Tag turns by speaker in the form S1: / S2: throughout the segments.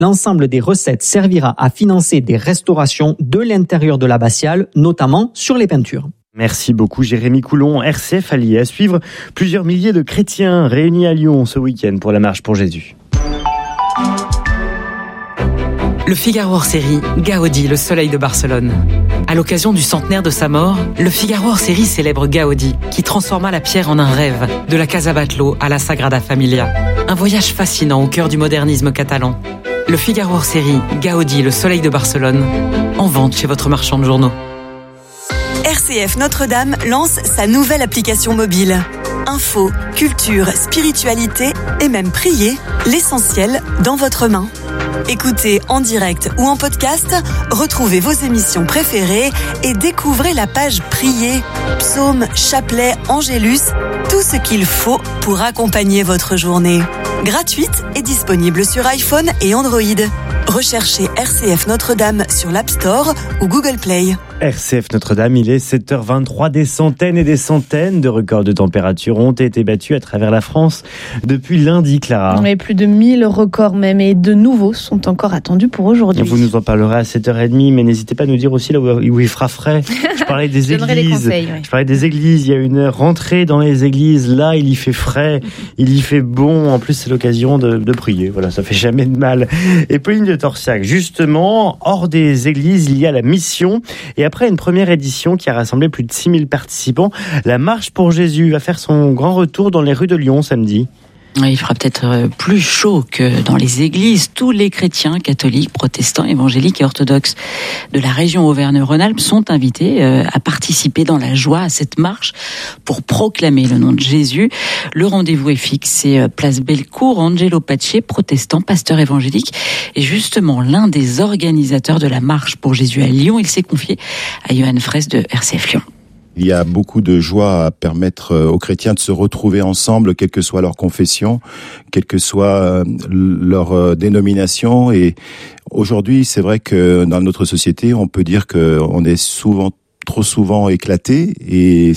S1: L'ensemble des recettes servira à financer des restaurations de l'intérieur de l'abbatiale, notamment sur les peintures.
S2: Merci beaucoup Jérémy Coulon, RCF allié à suivre. Plusieurs milliers de chrétiens réunis à Lyon ce week-end pour la marche pour Jésus.
S3: Le Figaro hors série, Gaudi, le soleil de Barcelone. À l'occasion du centenaire de sa mort, le Figaro hors série célèbre Gaudi, qui transforma la pierre en un rêve, de la Casa Batlló à la Sagrada Familia. Un voyage fascinant au cœur du modernisme catalan. Le Figaro hors série, Gaudi, le soleil de Barcelone, en vente chez votre marchand de journaux.
S4: RCF Notre-Dame lance sa nouvelle application mobile. Info, culture, spiritualité et même prier, l'essentiel dans votre main. Écoutez en direct ou en podcast, retrouvez vos émissions préférées et découvrez la page Prier, psaumes, chapelets, angélus, tout ce qu'il faut pour accompagner votre journée. Gratuite et disponible sur iPhone et Android. Recherchez RCF Notre-Dame sur l'App Store ou Google Play.
S2: RCF Notre-Dame, il est 7h23. Des centaines et des centaines de records de température ont été battus à travers la France depuis lundi, Clara.
S5: Et plus de 1000 records même, et de nouveaux sont encore attendus pour aujourd'hui.
S2: Vous nous en parlerez à 7h30, mais n'hésitez pas à nous dire aussi là où il fera frais. Je parlais des églises. Je parlais des églises. Il y a une rentrée dans les églises. Là, il y fait frais, il y fait bon. En plus, c'est l'occasion de prier. Voilà, ça fait jamais de mal. Et Pauline de Torsiac, justement, hors des églises, il y a la mission. Et après une première édition qui a rassemblé plus de 6000 participants, la Marche pour Jésus va faire son grand retour dans les rues de Lyon samedi.
S6: Il fera peut-être plus chaud que dans les églises. Tous les chrétiens catholiques, protestants, évangéliques et orthodoxes de la région Auvergne-Rhône-Alpes sont invités à participer dans la joie à cette marche pour proclamer le nom de Jésus. Le rendez-vous est fixé place Bellecour. Angelo Pace, protestant, pasteur évangélique, est justement l'un des organisateurs de la Marche pour Jésus à Lyon. Il s'est confié à Johan Fraisse de RCF Lyon.
S7: Il y a beaucoup de joie à permettre aux chrétiens de se retrouver ensemble, quelle que soit leur confession, quelle que soit leur dénomination. Et aujourd'hui, c'est vrai que dans notre société, on peut dire qu'on est trop souvent éclaté, et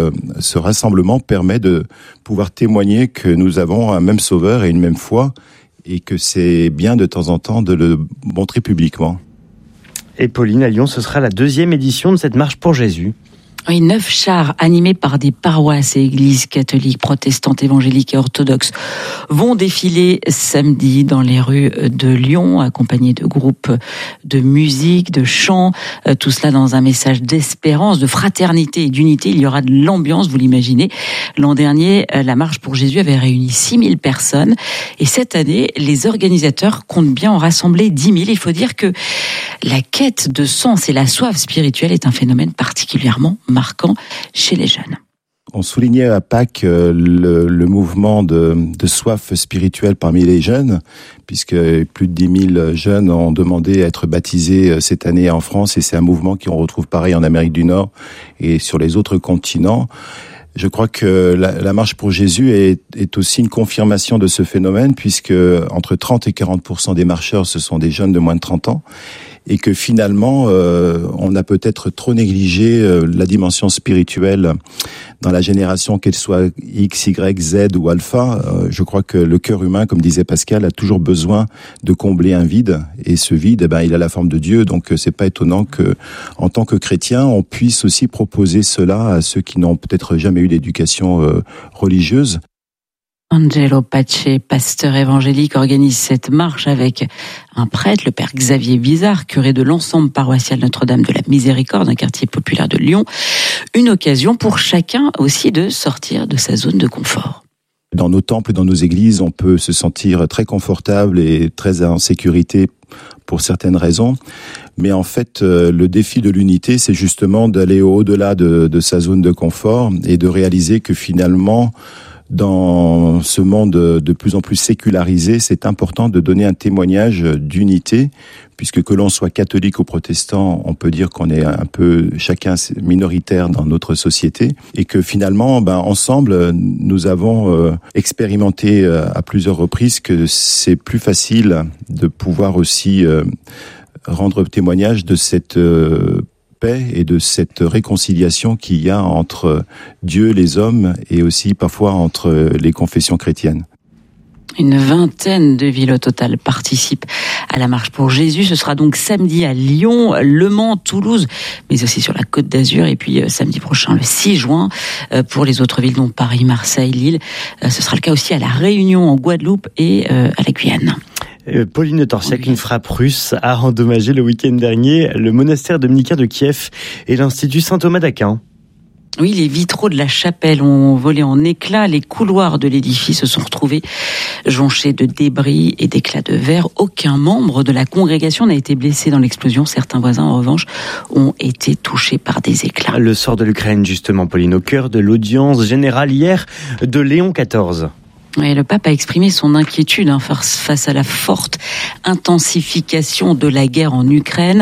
S7: ce rassemblement permet de pouvoir témoigner que nous avons un même sauveur et une même foi, et que c'est bien de temps en temps de le montrer publiquement.
S2: Et Pauline, à Lyon, ce sera la 2e édition de cette Marche pour Jésus.
S6: Oui, 9 chars animés par des paroisses et églises catholiques, protestantes, évangéliques et orthodoxes vont défiler samedi dans les rues de Lyon, accompagnés de groupes de musique, de chants, tout cela dans un message d'espérance, de fraternité et d'unité. Il y aura de l'ambiance, vous l'imaginez. L'an dernier, la Marche pour Jésus avait réuni 6000 personnes, et cette année, les organisateurs comptent bien en rassembler 10 000. Il faut dire que la quête de sens et la soif spirituelle est un phénomène particulièrement marquant chez les jeunes.
S7: On soulignait à Pâques le mouvement de soif spirituelle parmi les jeunes, puisque plus de 10 000 jeunes ont demandé à être baptisés cette année en France, et c'est un mouvement qu'on retrouve pareil en Amérique du Nord et sur les autres continents. Je crois que la Marche pour Jésus est aussi une confirmation de ce phénomène, puisque entre 30 et 40% des marcheurs, ce sont des jeunes de moins de 30 ans, et que finalement, on a peut-être trop négligé la dimension spirituelle dans la génération, qu'elle soit X, Y, Z ou Alpha. Je crois que le cœur humain, comme disait Pascal, a toujours besoin de combler un vide, et ce vide, il a la forme de Dieu. Donc c'est pas étonnant que, en tant que chrétien, on puisse aussi proposer cela à ceux qui n'ont peut-être jamais eu d'éducation religieuse.
S6: Angelo Pace, pasteur évangélique, organise cette marche avec un prêtre, le père Xavier Bizarre, curé de l'ensemble paroissial Notre-Dame de la Miséricorde, un quartier populaire de Lyon. Une occasion pour chacun aussi de sortir de sa zone de confort.
S7: Dans nos temples, dans nos églises, on peut se sentir très confortable et très en sécurité pour certaines raisons. Mais en fait, le défi de l'unité, c'est justement d'aller au-delà de sa zone de confort et de réaliser que finalement, dans ce monde de plus en plus sécularisé, c'est important de donner un témoignage d'unité, puisque que l'on soit catholique ou protestant, on peut dire qu'on est un peu chacun minoritaire dans notre société, et que finalement, ensemble, nous avons expérimenté à plusieurs reprises que c'est plus facile de pouvoir aussi rendre témoignage de cette paix et de cette réconciliation qu'il y a entre Dieu, les hommes, et aussi parfois entre les confessions chrétiennes.
S6: Une vingtaine de villes au total participent à la marche pour Jésus. Ce sera donc samedi à Lyon, Le Mans, Toulouse, mais aussi sur la Côte d'Azur. Et puis samedi prochain, le 6 juin, pour les autres villes, dont Paris, Marseille, Lille. Ce sera le cas aussi à La Réunion, en Guadeloupe et à la Guyane.
S2: Pauline de Torsiac, une frappe russe a endommagé le week-end dernier le monastère dominicain de Kiev et l'Institut Saint-Thomas d'Aquin.
S6: Oui, les vitraux de la chapelle ont volé en éclats. Les couloirs de l'édifice se sont retrouvés jonchés de débris et d'éclats de verre. Aucun membre de la congrégation n'a été blessé dans l'explosion. Certains voisins, en revanche, ont été touchés par des éclats.
S2: Le sort de l'Ukraine, justement, Pauline, au cœur de l'audience générale hier de Léon XIV.
S6: Et le pape a exprimé son inquiétude face à la forte intensification de la guerre en Ukraine.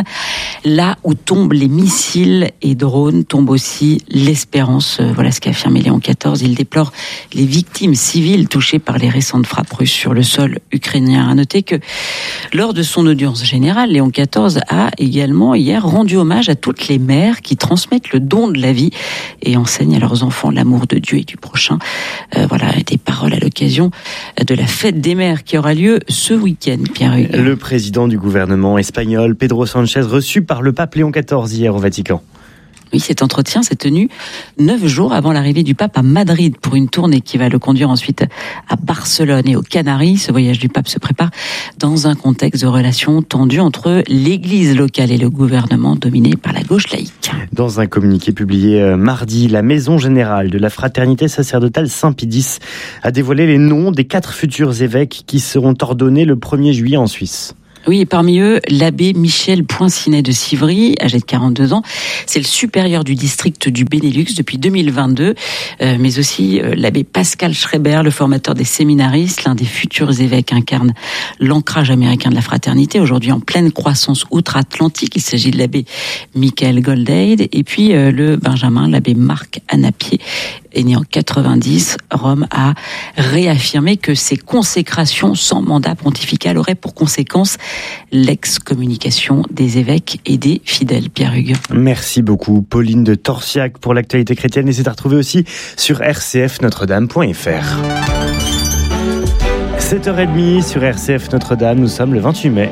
S6: Là où tombent les missiles et drones, tombe aussi l'espérance. Voilà ce qu'a affirmé Léon XIV. Il déplore les victimes civiles touchées par les récentes frappes russes sur le sol ukrainien. À noter que lors de son audience générale, Léon XIV a également hier rendu hommage à toutes les mères qui transmettent le don de la vie et enseignent à leurs enfants l'amour de Dieu et du prochain. Voilà des paroles à l'occasion de la fête des mères qui aura lieu ce week-end, Pierre-Hugues.
S2: Le président du gouvernement espagnol, Pedro Sánchez, reçu par le pape Léon XIV hier au Vatican.
S6: Oui, cet entretien s'est tenu 9 jours avant l'arrivée du pape à Madrid pour une tournée qui va le conduire ensuite à Barcelone et aux Canaries. Ce voyage du pape se prépare dans un contexte de relations tendues entre l'église locale et le gouvernement dominé par la gauche laïque.
S2: Dans un communiqué publié mardi, la Maison Générale de la Fraternité Sacerdotale Saint-Pédis a dévoilé les noms des 4 futurs évêques qui seront ordonnés le 1er juillet en Suisse.
S6: Oui, et parmi eux, l'abbé Michel Poincinet de Civry, âgé de 42 ans. C'est le supérieur du district du Benelux depuis 2022, mais aussi l'abbé Pascal Schreiber, le formateur des séminaristes, l'un des futurs évêques, incarne l'ancrage américain de la fraternité, aujourd'hui en pleine croissance outre-Atlantique. Il s'agit de l'abbé Michael Goldade, et puis le Benjamin, l'abbé Marc Anapier, est né en 90. Rome a réaffirmé que ces consécrations sans mandat pontifical auraient pour conséquence l'excommunication des évêques et des fidèles. Pierre-Hugues.
S2: Merci beaucoup Pauline de Torsiac pour l'actualité chrétienne, et c'est à retrouver aussi sur rcfnotredame.fr. 7h30 sur RCF Notre-Dame, nous sommes le 28 mai.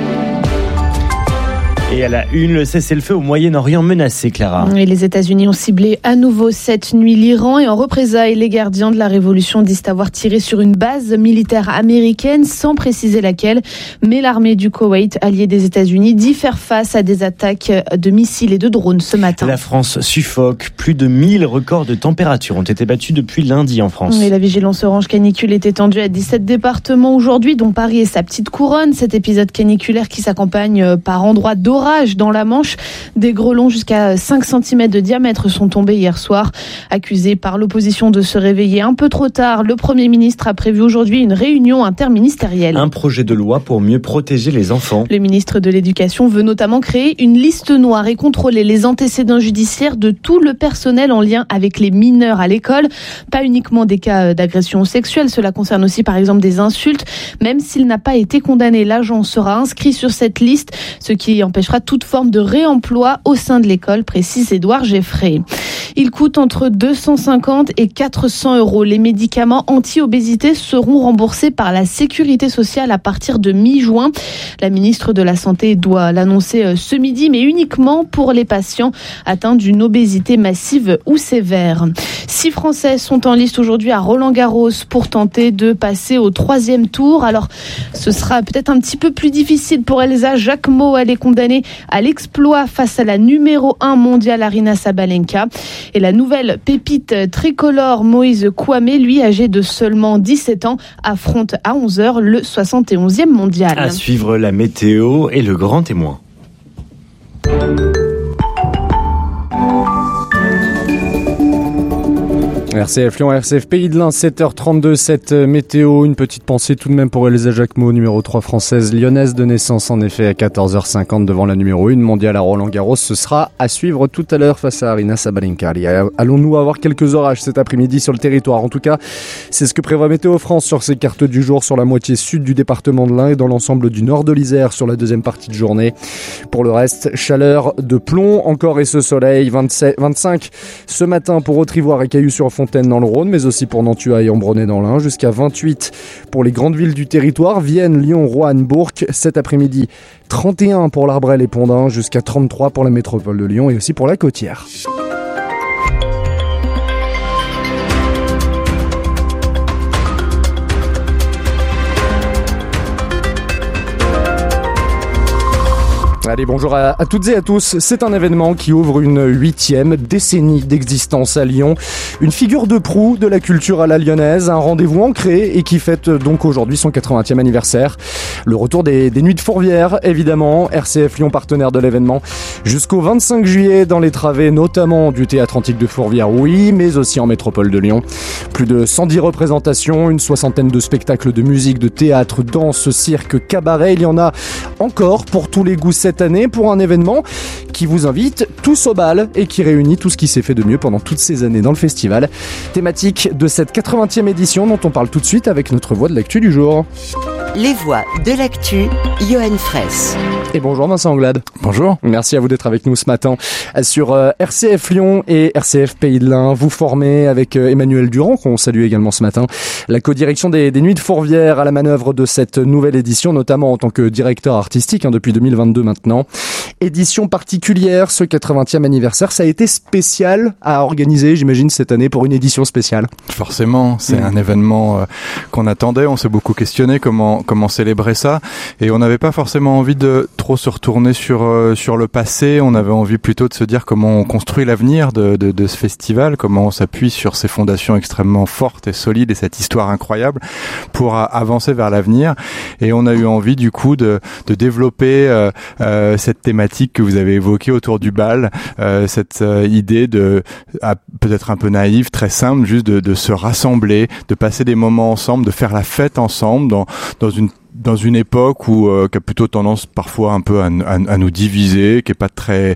S2: Et à la une, le cessez-le-feu au Moyen-Orient menacé, Clara.
S5: Et les États-Unis ont ciblé à nouveau cette nuit l'Iran, et en représailles, les gardiens de la révolution disent avoir tiré sur une base militaire américaine, sans préciser laquelle. Mais l'armée du Koweït, alliée des États-Unis, dit faire face à des attaques de missiles et de drones ce matin.
S2: La France suffoque. Plus de 1000 records de température ont été battus depuis lundi en France.
S5: Et la vigilance orange canicule est étendue à 17 départements aujourd'hui, dont Paris et sa petite couronne. Cet épisode caniculaire qui s'accompagne par endroits d'orage dans la Manche. Des grêlons jusqu'à 5 cm de diamètre sont tombés hier soir. Accusé par l'opposition de se réveiller un peu trop tard, le Premier ministre a prévu aujourd'hui une réunion interministérielle.
S2: Un projet de loi pour mieux protéger les enfants.
S5: Le ministre de l'Éducation veut notamment créer une liste noire et contrôler les antécédents judiciaires de tout le personnel en lien avec les mineurs à l'école. Pas uniquement des cas d'agression sexuelle, cela concerne aussi par exemple des insultes. Même s'il n'a pas été condamné, l'agent sera inscrit sur cette liste, ce qui empêchera toute forme de réemploi au sein de l'école, précise Édouard Geffray. Il coûte entre 250 et 400 €. Les médicaments anti-obésité seront remboursés par la Sécurité sociale à partir de mi-juin. La ministre de la Santé doit l'annoncer ce midi, mais uniquement pour les patients atteints d'une obésité massive ou sévère. 6 Français sont en liste aujourd'hui à Roland-Garros pour tenter de passer au 3e tour. Alors, ce sera peut-être un petit peu plus difficile pour Elsa Jacquemot. Elle est condamnée à l'exploit face à la numéro 1 mondiale Aryna Sabalenka. Et la nouvelle pépite tricolore Moïse Kouamé, lui âgé de seulement 17 ans, affronte à 11h le 71e mondial.
S2: À suivre la météo et le grand témoin.
S8: RCF Lyon, RCF Pays de l'Ain, 7h32, cette météo. Une petite pensée tout de même pour Elsa Jacquemot, numéro 3 française, lyonnaise de naissance, en effet, à 14h50 devant la numéro 1 mondiale à Roland-Garros. Ce sera à suivre tout à l'heure face à Aryna Sabalenka. Allons-nous avoir quelques orages cet après-midi sur le territoire? En tout cas, c'est ce que prévoit Météo France sur ses cartes du jour, sur la moitié sud du département de l'Ain et dans l'ensemble du nord de l'Isère sur la deuxième partie de journée. Pour le reste, chaleur de plomb encore et ce soleil. 25 ce matin pour Haute-Ivoire et Cailloux-sur-Fontaine. Fontaine dans le Rhône, mais aussi pour Nantua et Ambronay dans l'Ain, jusqu'à 28 pour les grandes villes du territoire, Vienne, Lyon, Roanne, Bourg. Cet après-midi, 31 pour l'Arbrel et Pont-d'Ain, jusqu'à 33 pour la métropole de Lyon et aussi pour la Côtière. Allez, bonjour à toutes et à tous. C'est un événement qui ouvre une 8e décennie d'existence à Lyon. Une figure de proue de la culture à la lyonnaise, un rendez-vous ancré et qui fête donc aujourd'hui son 80e anniversaire. Le retour des Nuits de Fourvière, évidemment. RCF Lyon, partenaire de l'événement. Jusqu'au 25 juillet dans les travées, notamment du Théâtre Antique de Fourvière, oui, mais aussi en métropole de Lyon. Plus de 110 représentations, une soixantaine de spectacles de musique, de théâtre, danse, cirque, cabaret. Il y en a encore pour tous les goûts cette année, pour un événement qui vous invite tous au bal et qui réunit tout ce qui s'est fait de mieux pendant toutes ces années dans le festival. Thématique de cette 80e édition dont on parle tout de suite avec notre voix de l'actu du jour.
S9: Les voix de l'actu, Johan Fraisse.
S8: Et bonjour Vincent Anglade.
S10: Bonjour.
S8: Merci à vous d'être avec nous ce matin sur RCF Lyon et RCF Pays de l'Ain. Vous formez avec Emmanuel Durand, qu'on salue également ce matin, la co-direction des Nuits de Fourvière à la manœuvre de cette nouvelle édition, notamment en tant que directeur artistique depuis 2022 maintenant. Édition particulière, ce 80e anniversaire, ça a été spécial à organiser, j'imagine, cette année pour une édition spéciale.
S10: Forcément, c'est un événement qu'on attendait, on s'est beaucoup questionné comment célébrer ça, et on n'avait pas forcément envie de trop se retourner sur le passé, on avait envie plutôt de se dire comment on construit l'avenir de ce festival, comment on s'appuie sur ces fondations extrêmement fortes et solides et cette histoire incroyable pour avancer vers l'avenir. Et on a eu envie du coup de développer cette thématique que vous avez évoquée autour du bal, cette idée peut-être un peu naïve, très simple, juste de se rassembler, de passer des moments ensemble, de faire la fête ensemble dans une époque qui a plutôt tendance parfois un peu à nous diviser, qui est pas très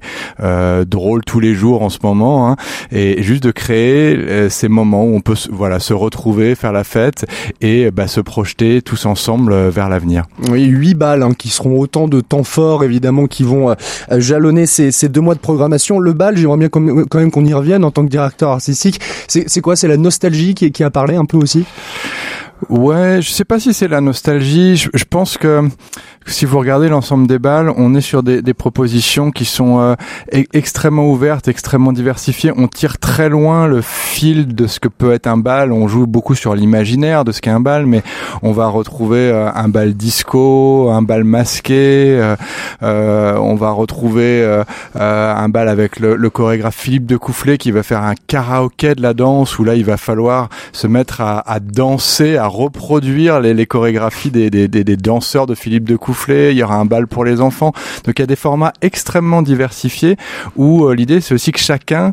S10: drôle tous les jours en ce moment, hein, et juste de créer ces moments où on peut se retrouver, faire la fête et se projeter tous ensemble vers l'avenir.
S8: Oui, 8 bals qui seront autant de temps forts évidemment qui vont jalonner ces 2 mois de programmation. Le bal, j'aimerais bien quand même qu'on y revienne en tant que directeur artistique. C'est quoi? C'est la nostalgie qui a parlé un peu aussi?
S10: Ouais, je sais pas si c'est la nostalgie. Je pense que si vous regardez l'ensemble des bals, on est sur des propositions qui sont extrêmement ouvertes, extrêmement diversifiées. On tire très loin le fil de ce que peut être un bal. On joue beaucoup sur l'imaginaire de ce qu'est un bal, mais on va retrouver un bal disco, un bal masqué. On va retrouver un bal avec le chorégraphe Philippe de Coufflet qui va faire un karaoké de la danse où là il va falloir se mettre à danser, à reproduire les chorégraphies des danseurs de Philippe de Coufflet. Il y aura un bal pour les enfants. Donc il y a des formats extrêmement diversifiés où l'idée c'est aussi que chacun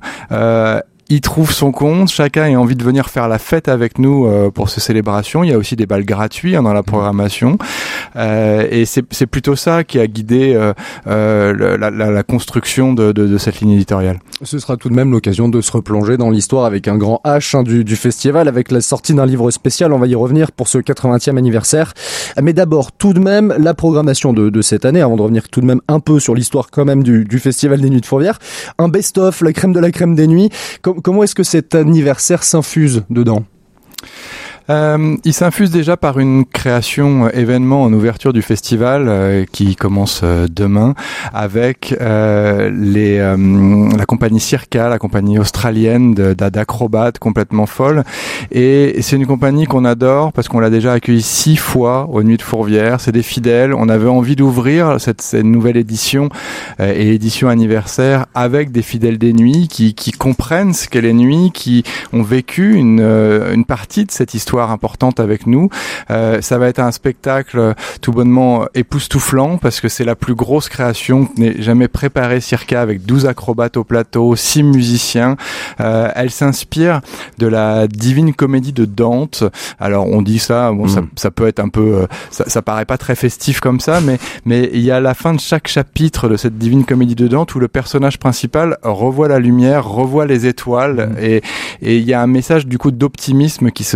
S10: y trouve son compte, chacun ait envie de venir faire la fête avec nous pour ces célébrations. Il y a aussi des bals gratuits dans la programmation et c'est plutôt ça qui a guidé la construction de cette ligne éditoriale.
S8: Ce sera tout de même l'occasion de se replonger dans l'histoire avec un grand H du festival, avec la sortie d'un livre spécial. On va y revenir pour ce 80e anniversaire. Mais d'abord, tout de même, la programmation de cette année, avant de revenir tout de même un peu sur l'histoire quand même du Festival des Nuits de Fourvière. Un best-of, la crème de la crème des nuits. Comment est-ce que cet anniversaire s'infuse dedans ?
S10: Il s'infuse déjà par une création événement en ouverture du festival qui commence demain avec la compagnie Circa, la compagnie australienne d'acrobates complètement folle, et c'est une compagnie qu'on adore parce qu'on l'a déjà accueillie 6 fois aux Nuits de Fourvière. C'est des fidèles. On avait envie d'ouvrir cette nouvelle édition et édition anniversaire avec des fidèles des nuits qui comprennent ce qu'est les nuits, qui ont vécu une partie de cette histoire importante avec nous. Ça va être un spectacle tout bonnement époustouflant parce que c'est la plus grosse création que n'ait jamais préparée Circa, avec 12 acrobates au plateau, 6 musiciens. Elle s'inspire de la Divine Comédie de Dante. Alors on dit ça, ça peut être un peu, ça paraît pas très festif comme ça, mais il y a la fin de chaque chapitre de cette Divine Comédie de Dante où le personnage principal revoit la lumière, revoit les étoiles, et il y a un message du coup d'optimisme qui se dégage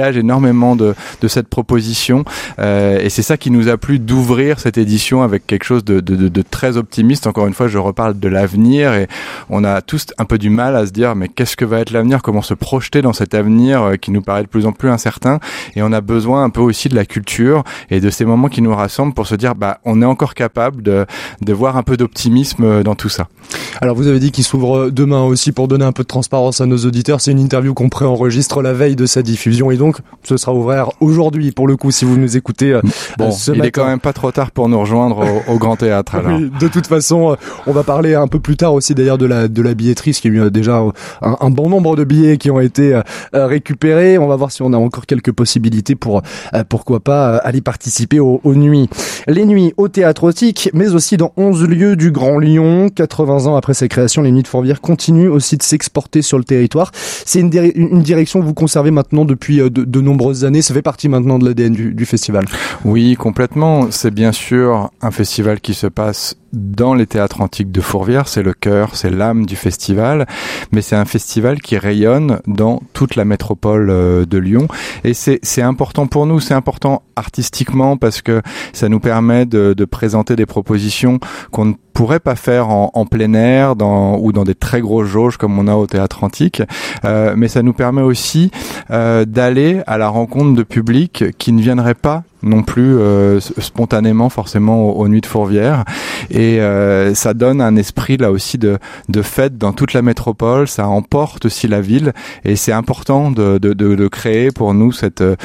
S10: dégage énormément de cette proposition, et c'est ça qui nous a plu d'ouvrir cette édition avec quelque chose de très optimiste. Encore une fois, je reparle de l'avenir, et on a tous un peu du mal à se dire mais qu'est-ce que va être l'avenir, comment se projeter dans cet avenir qui nous paraît de plus en plus incertain, et on a besoin un peu aussi de la culture et de ces moments qui nous rassemblent pour se dire on est encore capable de voir un peu d'optimisme dans tout ça.
S8: Alors vous avez dit qu'il s'ouvre demain aussi, pour donner un peu de transparence à nos auditeurs. C'est une interview qu'on préenregistre la veille de sa diffusion, et donc ce sera ouvert aujourd'hui pour le coup si vous nous écoutez ce matin.
S10: Il est quand même pas trop tard pour nous rejoindre au Grand Théâtre alors.
S8: Oui, de toute façon, on va parler un peu plus tard aussi d'ailleurs de la billetterie, parce qu'il y a eu déjà un bon nombre de billets qui ont été récupérés. On va voir si on a encore quelques possibilités pour pourquoi pas aller participer aux nuits. Les nuits au Théâtre Autique, mais aussi dans 11 lieux du Grand Lyon. 80 ans après sa création, les Nuits de Fourvière continuent aussi de s'exporter sur le territoire. C'est une direction que vous conservez maintenant depuis de nombreuses années. Ça fait partie maintenant de l'ADN du festival.
S10: Oui, complètement. C'est bien sûr un festival qui se passe dans les théâtres antiques de Fourvière, c'est le cœur, c'est l'âme du festival, mais c'est un festival qui rayonne dans toute la métropole de Lyon, et c'est important pour nous, c'est important artistiquement parce que ça nous permet de présenter des propositions qu'on ne pourrait pas faire en plein air ou dans des très grosses jauges comme on a au théâtre antique, mais ça nous permet aussi d'aller à la rencontre de publics qui ne viendraient pas non plus spontanément forcément aux Nuits de Fourvière, et ça donne un esprit là aussi de fête dans toute la métropole, ça emporte aussi la ville, et c'est important de créer pour nous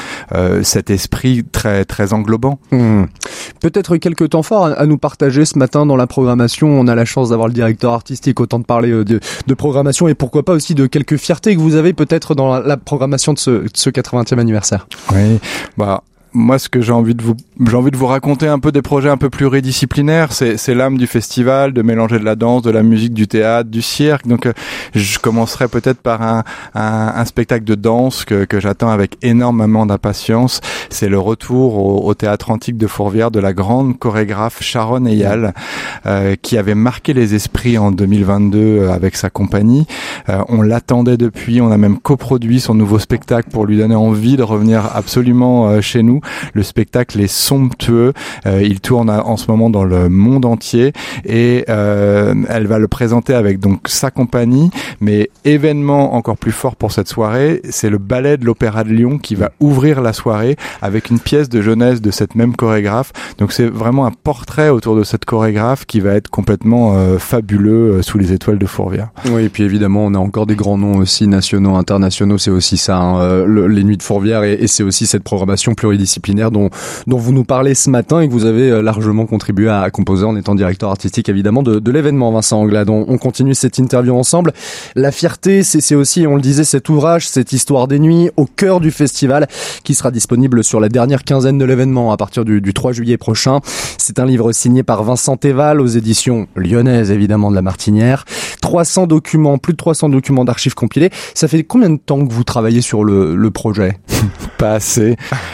S10: cet esprit très très englobant.
S8: Peut-être quelques temps forts à nous partager ce matin dans la programmation. On a la chance d'avoir le directeur artistique, autant de parler de programmation, et pourquoi pas aussi de quelques fiertés que vous avez peut-être dans la programmation de ce 80e anniversaire.
S10: Oui, moi, ce que j'ai envie de vous raconter un peu des projets un peu pluridisciplinaires, c'est l'âme du festival, de mélanger de la danse, de la musique, du théâtre, du cirque. Donc, je commencerai peut-être par un spectacle de danse que j'attends avec énormément d'impatience. C'est le retour au théâtre antique de Fourvière de la grande chorégraphe Sharon Eyal, qui avait marqué les esprits en 2022 avec sa compagnie. On l'attendait depuis, on a même coproduit son nouveau spectacle pour lui donner envie de revenir absolument chez nous. Le spectacle est somptueux, il tourne en ce moment dans le monde entier, et elle va le présenter avec donc sa compagnie, mais événement encore plus fort pour cette soirée, c'est le ballet de l'Opéra de Lyon qui va ouvrir la soirée avec une pièce de jeunesse de cette même chorégraphe. Donc c'est vraiment un portrait autour de cette chorégraphe qui va être complètement fabuleux sous les étoiles de Fourvière.
S8: Oui, et puis évidemment on a encore des grands noms aussi nationaux, internationaux, c'est aussi ça, les Nuits de Fourvière, et c'est aussi cette programmation pluridisciplinaire dont vous nous parlez ce matin, et que vous avez largement contribué à composer en étant directeur artistique évidemment de l'événement. Vincent Anglade, on continue cette interview ensemble. La fierté, c'est aussi, on le disait, cet ouvrage, cette histoire des nuits au cœur du festival, qui sera disponible sur la dernière quinzaine de l'événement à partir du 3 juillet prochain. C'est un livre signé par Vincent Théval aux éditions lyonnaises évidemment de La Martinière. 300 documents, plus de 300 documents d'archives compilés. Ça fait combien de temps que vous travaillez sur le projet?
S10: Pas assez.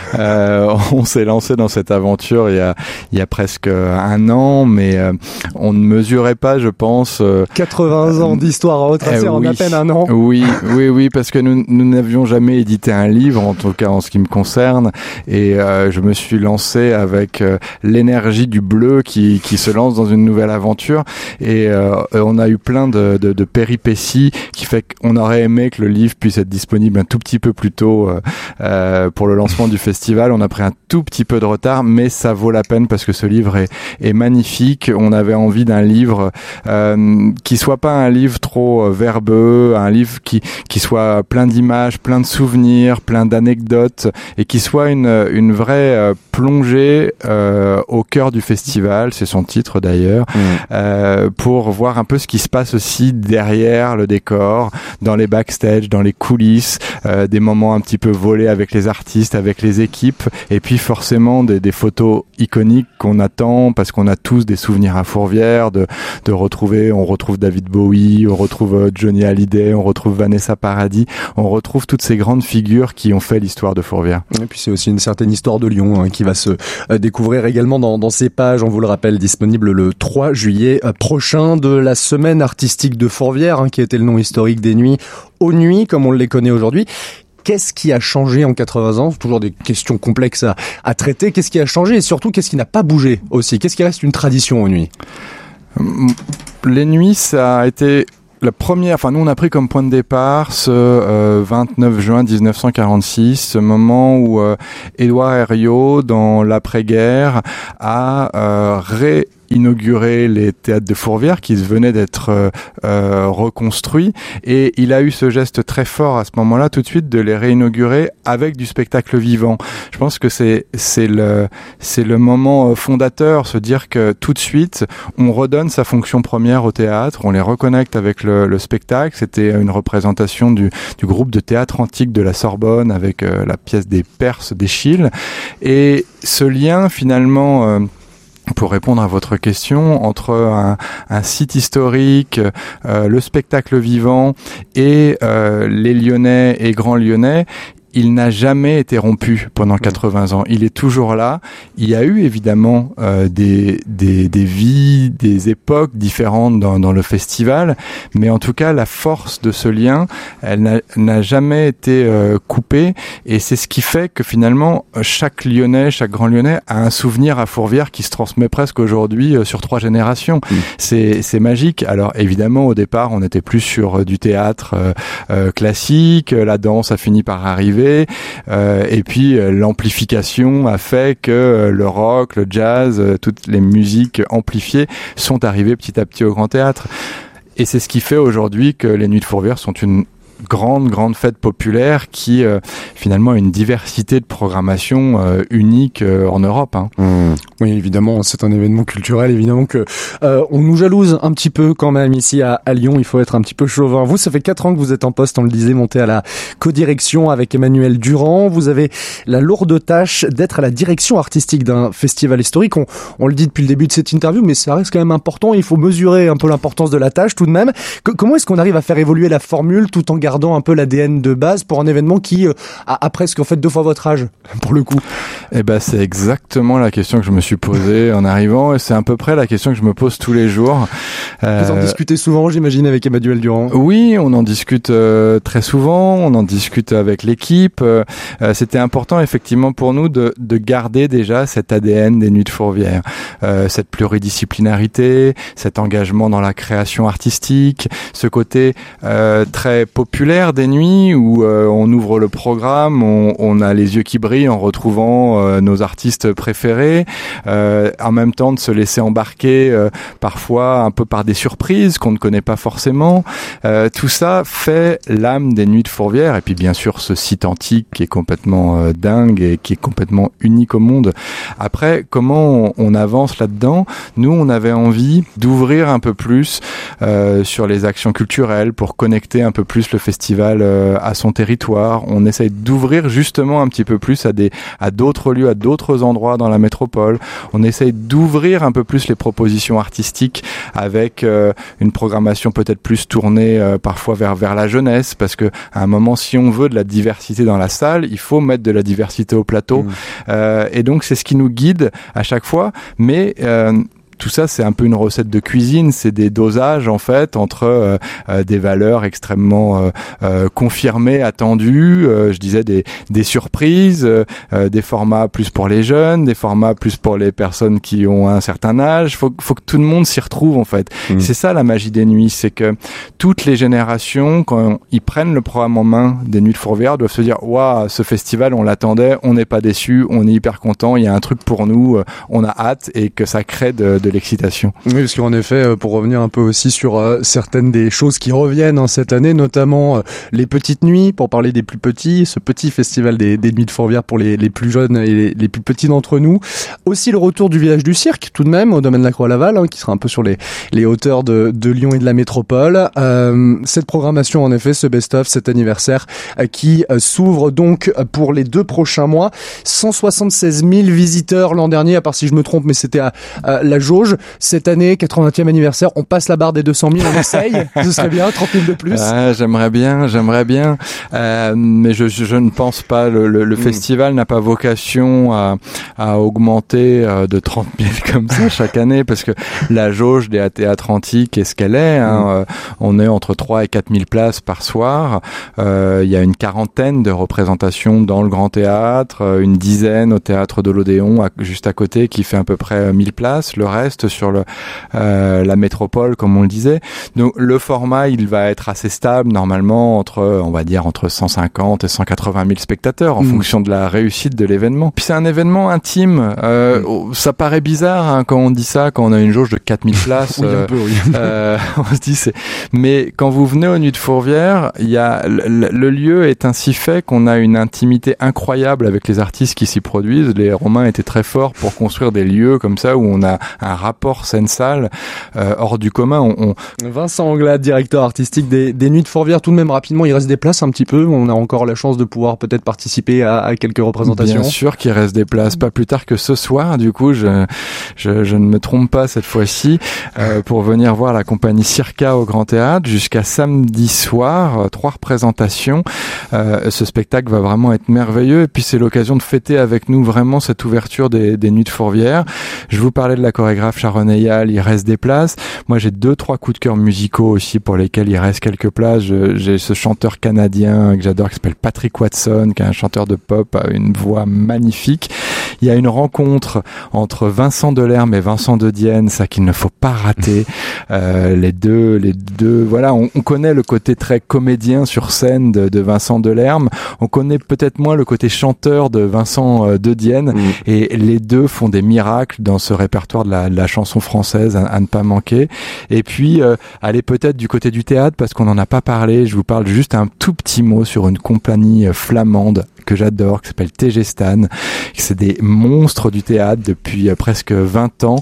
S10: On s'est lancé dans cette aventure il y a presque un an, mais on ne mesurait pas, je pense.
S8: 80 ans d'histoire à retracer en à peine un an.
S10: Oui, parce que nous n'avions jamais édité un livre, en tout cas en ce qui me concerne, et je me suis lancé avec l'énergie du bleu qui se lance dans une nouvelle aventure, et on a eu plein de péripéties qui fait qu'on aurait aimé que le livre puisse être disponible un tout petit peu plus tôt pour le lancement du festival. On a pris un tout petit peu de retard, mais ça vaut la peine parce que ce livre est magnifique. On avait envie d'un livre qui soit pas un livre trop verbeux, un livre qui soit plein d'images, plein de souvenirs, plein d'anecdotes, et qui soit une vraie plongée au cœur du festival, c'est son titre d'ailleurs, pour voir un peu ce qui se passe aussi derrière le décor, dans les backstage, dans les coulisses, des moments un petit peu volés avec les artistes, avec les équipes, et puis forcément des photos iconiques qu'on attend parce qu'on a tous des souvenirs à Fourvière, de retrouver, on retrouve David Bowie, on retrouve Johnny Hallyday, on retrouve Vanessa Paradis, on retrouve toutes ces grandes figures qui ont fait l'histoire de Fourvière.
S8: Et puis c'est aussi une certaine histoire de Lyon qui va se découvrir également dans ces pages, on vous le rappelle, disponible le 3 juillet prochain, de la semaine artistique de Fourvière, qui était le nom historique des nuits aux nuits comme on les connaît aujourd'hui. Qu'est-ce qui a changé en 80 ans? Toujours des questions complexes à traiter. Qu'est-ce qui a changé et surtout, qu'est-ce qui n'a pas bougé aussi? Qu'est-ce qui reste une tradition aux nuits?
S10: Les nuits, ça a été la première, nous on a pris comme point de départ ce 29 juin 1946, ce moment où Édouard Herriot, dans l'après-guerre, a inauguré les théâtres de Fourvière qui venaient d'être reconstruits, et il a eu ce geste très fort à ce moment-là tout de suite de les réinaugurer avec du spectacle vivant. Je pense que c'est le moment fondateur, se dire que tout de suite on redonne sa fonction première au théâtre, on les reconnecte avec le spectacle. C'était une représentation du groupe de théâtre antique de la Sorbonne avec la pièce des Perses d'Eschyle, et ce lien finalement pour répondre à votre question, entre un site historique, le spectacle vivant et les Lyonnais et Grands Lyonnais, il n'a jamais été rompu pendant 80 ans. Il est toujours là. Il y a eu évidemment des vies, des époques différentes dans le festival, mais en tout cas la force de ce lien, elle n'a jamais été coupée, et c'est ce qui fait que finalement chaque Lyonnais, chaque Grand Lyonnais a un souvenir à Fourvière qui se transmet presque aujourd'hui sur 3 générations. C'est magique. Alors évidemment au départ on était plus sur du théâtre classique, la danse a fini par arriver. Et puis l'amplification a fait que le rock, le jazz, toutes les musiques amplifiées sont arrivées petit à petit au Grand Théâtre. Et c'est ce qui fait aujourd'hui que les Nuits de Fourvière sont une grande fête populaire qui finalement a une diversité de programmation unique en Europe.
S8: Oui, évidemment, c'est un événement culturel, évidemment que on nous jalouse un petit peu quand même ici à Lyon, il faut être un petit peu chauvin. Vous, ça fait 4 ans que vous êtes en poste, on le disait, monté à la codirection avec Emmanuel Durand. Vous avez la lourde tâche d'être à la direction artistique d'un festival historique. On le dit depuis le début de cette interview, mais ça reste quand même important, il faut mesurer un peu l'importance de la tâche tout de même. Comment est-ce qu'on arrive à faire évoluer la formule tout en gardant un peu l'ADN de base pour un événement qui a presque 2 fois votre âge, pour le coup?
S10: C'est exactement la question que je me suis posée en arrivant, et c'est à peu près la question que je me pose tous les jours.
S8: Vous en discutez souvent, j'imagine, avec Emmanuel Durand?
S10: Oui, on en discute très souvent, on en discute avec l'équipe. C'était important effectivement pour nous de garder déjà cet ADN des Nuits de Fourvière, cette pluridisciplinarité, cet engagement dans la création artistique, ce côté très populaire des nuits où on ouvre le programme, on a les yeux qui brillent en retrouvant nos artistes préférés, en même temps de se laisser embarquer parfois un peu par des surprises qu'on ne connaît pas forcément. Tout ça fait l'âme des Nuits de Fourvière, et puis bien sûr ce site antique qui est complètement dingue et qui est complètement unique au monde. Après, comment on avance là-dedans? Nous, on avait envie d'ouvrir un peu plus sur les actions culturelles pour connecter un peu plus le festival à son territoire. On essaye d'ouvrir justement un petit peu plus à d'autres lieux, à d'autres endroits dans la métropole. On essaye d'ouvrir un peu plus les propositions artistiques avec une programmation peut-être plus tournée parfois vers la jeunesse, parce que à un moment, si on veut de la diversité dans la salle, il faut mettre de la diversité au plateau. Et donc c'est ce qui nous guide à chaque fois, mais tout ça, c'est un peu une recette de cuisine, c'est des dosages en fait entre des valeurs extrêmement confirmées, attendues, je disais des surprises, des formats plus pour les jeunes, des formats plus pour les personnes qui ont un certain âge. Faut que tout le monde s'y retrouve en fait. C'est ça la magie des nuits, c'est que toutes les générations, quand ils prennent le programme en main des Nuits de Fourvière, doivent se dire waouh, ce festival on l'attendait, on n'est pas déçu, on est hyper content, il y a un truc pour nous, on a hâte, et que ça crée de l'excitation.
S8: Oui, parce qu'en effet, pour revenir un peu aussi sur certaines des choses qui reviennent cette année, notamment les petites nuits, pour parler des plus petits, ce petit festival des Nuits de Fourvière pour les plus jeunes et les plus petits d'entre nous. Aussi le retour du village du cirque, tout de même, au domaine de la Croix-Laval, qui sera un peu sur les hauteurs de Lyon et de la métropole. Cette programmation, en effet, ce best-of, cet anniversaire, qui s'ouvre donc pour les 2 prochains mois. 176 000 visiteurs l'an dernier, à part si je me trompe, mais c'était à la jauge jauge. Cette année, 80e anniversaire, on passe la barre des 200 000, on essaye. Ce serait bien, 30 000 de plus.
S10: J'aimerais bien. Mais je ne pense pas. Le festival n'a pas vocation à augmenter de 30 000 comme ça chaque année, parce que la jauge des théâtres antiques est ce qu'elle est. On est entre 3 et 4 000 places par soir. Il y a une quarantaine de représentations dans le Grand Théâtre, une dizaine au Théâtre de l'Odéon, juste à côté, qui fait à peu près 1000 places. Le reste sur la métropole, comme on le disait. Donc le format, il va être assez stable normalement entre 150 et 180 000 spectateurs en fonction de la réussite de l'événement. Puis c'est un événement intime. Ça paraît bizarre quand on dit ça, quand on a une jauge de 4000 places.
S8: Oui, un peu, oui.
S10: On se dit mais quand vous venez aux Nuits de Fourvière, il y a le lieu est ainsi fait qu'on a une intimité incroyable avec les artistes qui s'y produisent. Les Romains étaient très forts pour construire des lieux comme ça où on a un rapport scène-salle hors du commun.
S8: Vincent Anglade, directeur artistique des Nuits de Fourvière, tout de même rapidement, il reste des places un petit peu. On a encore la chance de pouvoir peut-être participer à quelques représentations.
S10: Bien sûr qu'il reste des places, pas plus tard que ce soir. Du coup, je ne me trompe pas cette fois-ci pour venir voir la compagnie Circa au Grand Théâtre jusqu'à samedi soir. 3 représentations. Ce spectacle va vraiment être merveilleux et puis c'est l'occasion de fêter avec nous vraiment cette ouverture des Nuits de Fourvière. Je vous parlais de la chorégraphe Sharon Eyal, il reste des places. Moi, j'ai 2-3 coups de cœur musicaux aussi pour lesquels il reste quelques places. J'ai ce chanteur canadien que j'adore qui s'appelle Patrick Watson, qui est un chanteur de pop à une voix magnifique. Il y a une rencontre entre Vincent Delerme et Vincent de Dienne, ça qu'il ne faut pas rater. Les deux, voilà, on connaît le côté très comédien sur scène de Vincent Delerme. On connaît peut-être moins le côté chanteur de Vincent de Dienne. Et les deux font des miracles dans ce répertoire de la chanson française à ne pas manquer. Et puis, allez peut-être du côté du théâtre, parce qu'on n'en a pas parlé. Je vous parle juste un tout petit mot sur une compagnie flamande que j'adore, qui s'appelle TG Stan. C'est des monstres du théâtre depuis presque 20 ans.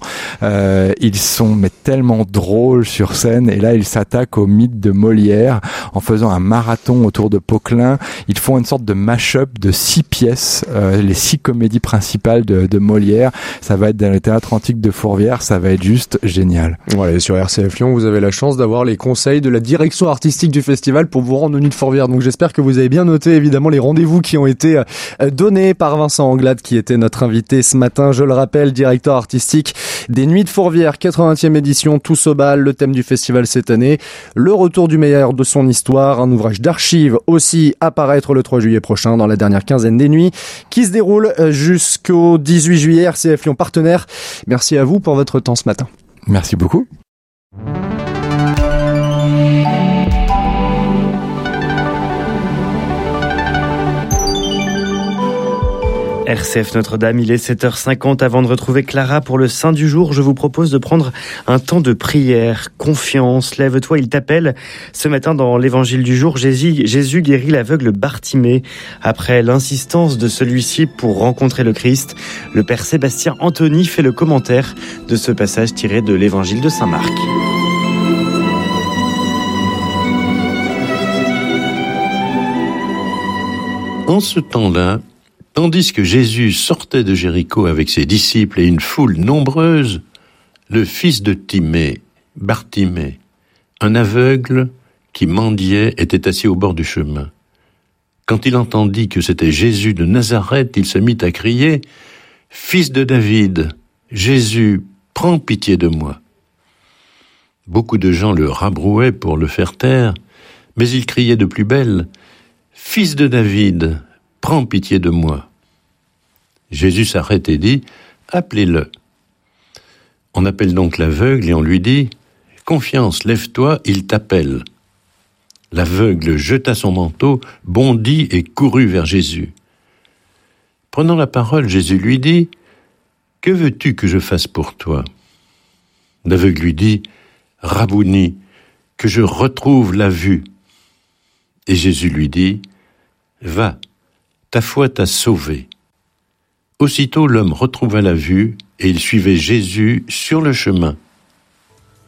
S10: Ils sont tellement drôles sur scène, et là ils s'attaquent au mythe de Molière en faisant un marathon autour de Poquelin. Ils font une sorte de mash-up de 6 pièces, les 6 comédies principales de Molière. Ça va être dans le théâtre antique de Fourvière, ça va être juste génial.
S8: Voilà, et sur RCF Lyon, vous avez la chance d'avoir les conseils de la direction artistique du festival pour vous rendre aux Nuits de Fourvière. Donc j'espère que vous avez bien noté évidemment les rendez-vous qui ont été donnés par Vincent Anglade, qui était notre invité ce matin. Je le rappelle, directeur artistique des Nuits de Fourvière, 80e édition, tous au bal. Le thème du festival cette année, le retour du meilleur de son histoire. Un ouvrage d'archives aussi à paraître le 3 juillet prochain dans la dernière quinzaine des nuits qui se déroule jusqu'au 18 juillet. RCF Lyon partenaire. Merci à vous pour votre temps ce matin.
S10: Merci beaucoup.
S2: RCF Notre-Dame, il est 7h50. Avant de retrouver Clara pour le Saint du jour, je vous propose de prendre un temps de prière. Confiance, lève-toi, il t'appelle. Ce matin, dans l'évangile du jour, Jésus guérit l'aveugle Bartimée. Après l'insistance de celui-ci pour rencontrer le Christ, le père Sébastien Anthony fait le commentaire de ce passage tiré de l'évangile de Saint Marc.
S11: En ce temps-là, tandis que Jésus sortait de Jéricho avec ses disciples et une foule nombreuse, le fils de Timée, Bartimée, un aveugle qui mendiait, était assis au bord du chemin. Quand il entendit que c'était Jésus de Nazareth, il se mit à crier « Fils de David, Jésus, prends pitié de moi !» Beaucoup de gens le rabrouaient pour le faire taire, mais il criait de plus belle « Fils de David, prends pitié de moi !» Jésus s'arrête et dit « Appelez-le !» On appelle donc l'aveugle et on lui dit « Confiance, lève-toi, il t'appelle !» L'aveugle jeta son manteau, bondit et courut vers Jésus. Prenant la parole, Jésus lui dit « Que veux-tu que je fasse pour toi ?» L'aveugle lui dit « Rabouni, que je retrouve la vue. » Et Jésus lui dit « Va, ta foi t'a sauvé. » Aussitôt l'homme retrouva la vue et il suivait Jésus sur le chemin.